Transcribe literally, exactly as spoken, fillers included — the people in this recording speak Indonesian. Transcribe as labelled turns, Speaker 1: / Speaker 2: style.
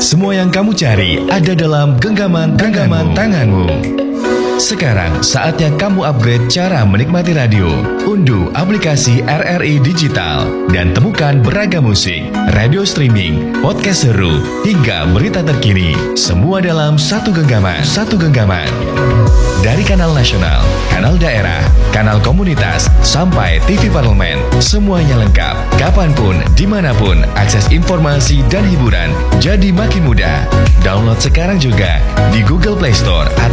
Speaker 1: Semua yang kamu cari ada dalam genggaman genggaman tanganmu. Sekarang saatnya kamu upgrade cara menikmati radio. Unduh aplikasi R R I Digital dan temukan beragam musik, radio streaming, podcast seru, hingga berita terkini. Semua dalam satu genggaman. Satu genggaman. Dari kanal nasional, kanal daerah, kanal komunitas, sampai T V parlemen, semuanya lengkap. Kapanpun, dimanapun, akses informasi dan hiburan jadi makin mudah. Download sekarang juga di Google Play Store